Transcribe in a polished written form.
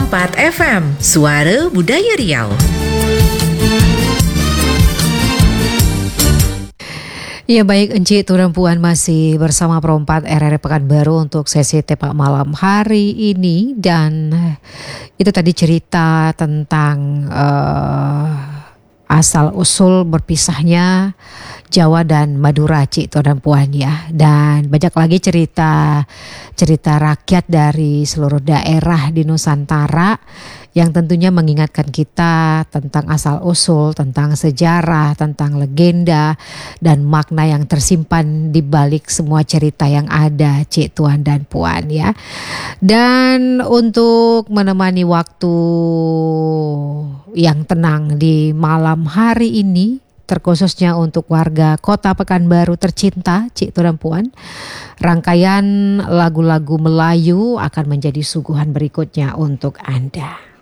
104 FM, Suara Budaya Riau. Ya baik, Encik Turang Puan masih bersama Pro 4 RRI Pekanbaru untuk sesi tepak malam hari ini. Dan itu tadi cerita tentang asal-usul berpisahnya Jawa dan Madura, Cik Turang Puan ya. Dan banyak lagi cerita rakyat dari seluruh daerah di Nusantara yang tentunya mengingatkan kita tentang asal-usul, tentang sejarah, tentang legenda dan makna yang tersimpan di balik semua cerita yang ada, Cik Tuan dan Puan ya. Dan untuk menemani waktu yang tenang di malam hari ini, terkhususnya untuk warga Kota Pekanbaru tercinta, Cik Tuan Puan, rangkaian lagu-lagu Melayu akan menjadi suguhan berikutnya untuk Anda.